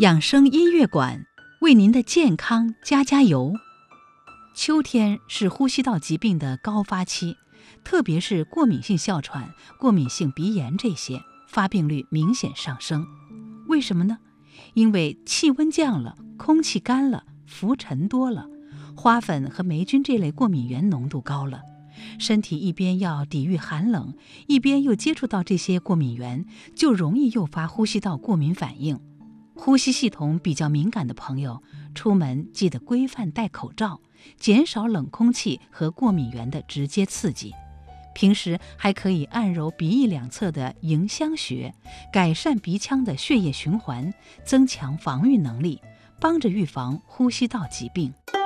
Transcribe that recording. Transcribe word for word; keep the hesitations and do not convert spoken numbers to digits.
养生音乐馆为您的健康加加油。秋天是呼吸道疾病的高发期，特别是过敏性哮喘、过敏性鼻炎这些发病率明显上升。为什么呢？因为气温降了，空气干了，浮尘多了，花粉和霉菌这类过敏原浓度高了，身体一边要抵御寒冷，一边又接触到这些过敏原，就容易诱发呼吸道过敏反应。呼吸系统比较敏感的朋友，出门记得规范戴口罩，减少冷空气和过敏源的直接刺激。平时还可以按揉鼻翼两侧的迎香穴，改善鼻腔的血液循环，增强防御能力，帮着预防呼吸道疾病。